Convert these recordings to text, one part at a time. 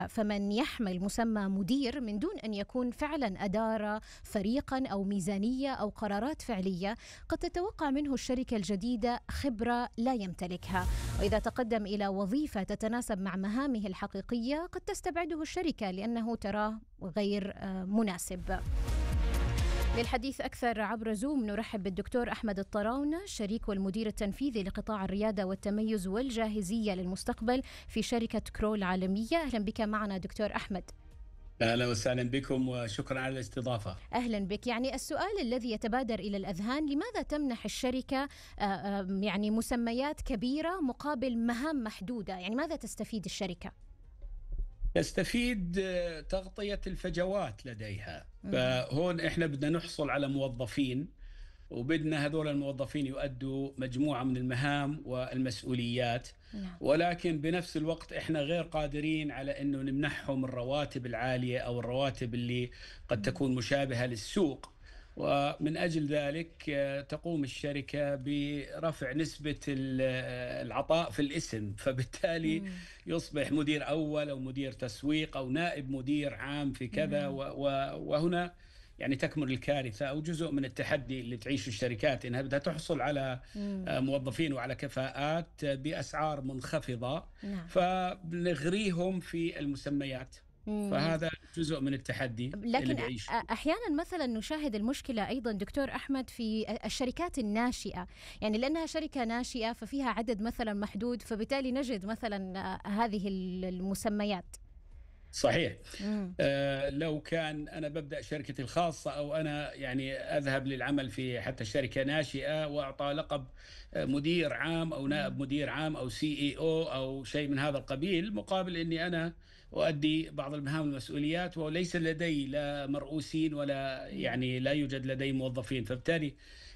فمن يحمل مسمى مدير من دون أن يكون فعلا أدار فريقا أو ميزانية أو قرارات فعلية، قد تتوقع منه الشركة الجديدة خبرة لا يمتلكها، وإذا تقدم إلى وظيفة تتناسب مع مهامه الحقيقية قد تستبعده الشركة لأنه تراه غير مناسب. للحديث أكثر عبر زوم نرحب بالدكتور أحمد الطراونة، الشريك والمدير التنفيذي لقطاع الريادة والتميز والجاهزية للمستقبل في شركة كرو العالمية. أهلا بك معنا دكتور أحمد. أهلا وسهلا بكم وشكرا على الاستضافة. أهلا بك. يعني السؤال الذي يتبادر إلى الأذهان، لماذا تمنح الشركة يعني مسميات كبيرة مقابل مهام محدودة؟ يعني ماذا تستفيد الشركة؟ تستفيد تغطية الفجوات لديها. فهون إحنا بدنا نحصل على موظفين، وبدنا هذول الموظفين يؤدوا مجموعة من المهام والمسؤوليات، ولكن بنفس الوقت إحنا غير قادرين على أنه نمنحهم الرواتب العالية أو الرواتب اللي قد تكون مشابهة للسوق. ومن أجل ذلك تقوم الشركة برفع نسبة العطاء في الاسم، فبالتالي يصبح مدير أول أو مدير تسويق أو نائب مدير عام في كذا. وهنا يعني تكمن الكارثة أو جزء من التحدي اللي تعيشه الشركات، إنها بدها تحصل على موظفين وعلى كفاءات بأسعار منخفضة، فبنغريهم في المسميات. فهذا جزء من التحدي. لكن أحيانا مثلا نشاهد المشكلة أيضا دكتور أحمد في الشركات الناشئة، يعني لأنها شركة ناشئة ففيها عدد مثلا محدود، فبالتالي نجد مثلا هذه المسميات. صحيح. لو كان أنا ببدأ شركتي الخاصة أو أنا يعني أذهب للعمل في حتى شركة ناشئة وأعطى لقب مدير عام أو نائب مدير عام أو CEO أو شيء من هذا القبيل، مقابل أني أنا أؤدي بعض المهام والمسؤوليات وليس لدي لا مرؤوسين ولا يعني لا يوجد لدي موظفين. فبالتالي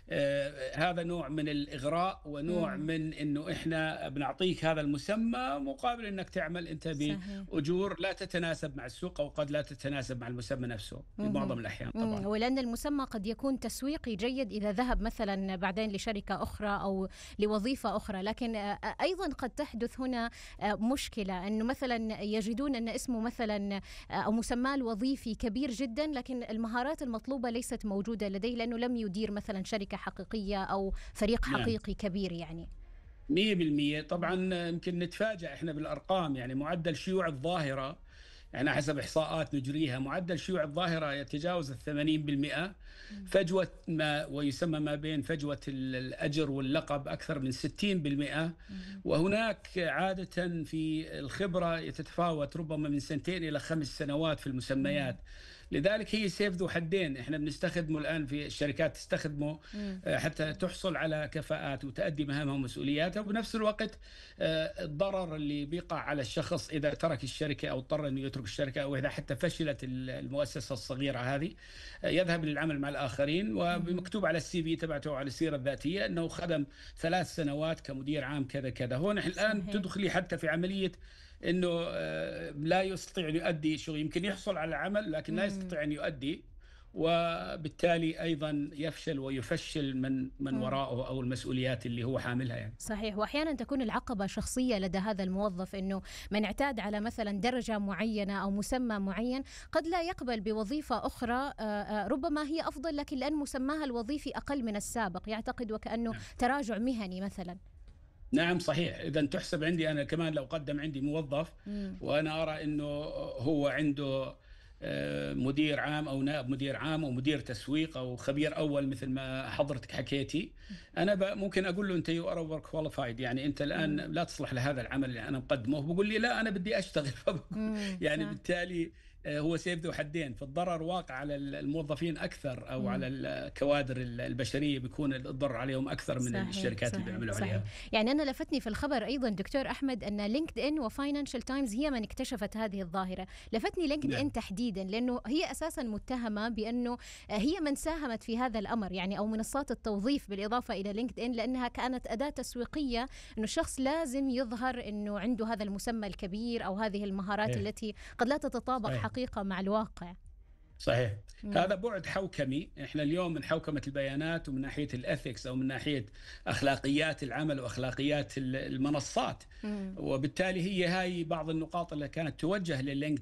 هذا نوع من الإغراء ونوع من أنه إحنا بنعطيك هذا المسمى مقابل أنك تعمل أنت بأجور لا تتناسب مع السوق أو قد لا تتناسب مع المسمى نفسه في معظم الأحيان طبعا. ولأن المسمى قد يكون تسويقي جيد إذا ذهب مثلا بعدين لشركة أخرى أو لوظيفة أخرى، لكن أيضا قد تحدث هنا مشكلة أنه مثلا يجدون أن اسمه مثلا أو مسماه الوظيفي كبير جدا، لكن المهارات المطلوبة ليست موجودة لديه لأنه لم يدير مثلا شركة حقيقية أو فريق حقيقي كبير. يعني 100% طبعا يمكن نتفاجأ احنا بالأرقام. يعني معدل شيوع الظاهرة، يعني حسب إحصاءات نجريها، معدل شيوع الظاهرة يتجاوز 80%. فجوة ما ويسمى ما بين فجوة الأجر واللقب أكثر من 60%. وهناك عادة في الخبرة تتفاوت ربما من 2 إلى 5 سنوات في المسميات. لذلك هي سيف ذو حدين. احنا بنستخدمه الآن في الشركات تستخدمه حتى تحصل على كفاءات وتؤدي مهامها ومسؤولياتها، وبنفس الوقت الضرر اللي بيقع على الشخص إذا ترك الشركة أو اضطر أنه يترك الشركة أو إذا حتى فشلت المؤسسة الصغيرة هذه، يذهب للعمل مع الآخرين ومكتوب على السي في تبعته على السيرة الذاتية أنه خدم 3 سنوات كمدير عام كذا كذا. هون الآن تدخلي حتى في عملية أنه لا يستطيع أن يؤدي شغل، يمكن يحصل على عمل لكن لا يستطيع أن يؤدي، وبالتالي أيضا يفشل ويفشل من وراءه أو المسؤوليات اللي هو حاملها. يعني صحيح. وأحيانا تكون العقبة شخصية لدى هذا الموظف، أنه من اعتاد على مثلا درجة معينة أو مسمى معين قد لا يقبل بوظيفة أخرى ربما هي أفضل، لكن لأن مسماها الوظيفي أقل من السابق يعتقد وكأنه تراجع مهني مثلا. نعم صحيح. إذا تحسب عندي أنا كمان لو قدم عندي موظف وأنا أرى أنه هو عنده مدير عام أو نائب مدير عام أو مدير تسويق أو خبير أول مثل ما حضرتك حكيتي، أنا ممكن أقول له أنت you are overqualified، يعني أنت الآن لا تصلح لهذا العمل اللي أنا مقدمه. بقول لي لا أنا بدي أشتغل. يعني بالتالي هو سيف ذو حدين. فالضرر واقع على الموظفين أكثر أو على الكوادر البشرية بيكون الضرر عليهم أكثر من الشركات اللي بيعملوا عليها. يعني أنا لفتني في الخبر أيضا دكتور أحمد أن لينكد إن وفاينانشال تايمز هي من اكتشفت هذه الظاهرة. لفتني لينكد إن تحديدا لأنه هي أساسا متهمة بأنه هي من ساهمت في هذا الأمر، يعني أو منصات التوظيف بالإضافة إلى لينكد إن، لأنها كانت أداة تسويقية أنه الشخص لازم يظهر أنه عنده هذا المسمى الكبير أو هذه المهارات التي قد لا تتطابق حقيقة مع الواقع. صحيح. هذا بعد حوكمي. احنا اليوم من حوكمة البيانات ومن ناحية الأثيكس أو من ناحية أخلاقيات العمل وأخلاقيات المنصات، وبالتالي هي هاي بعض النقاط اللي كانت توجه للينكد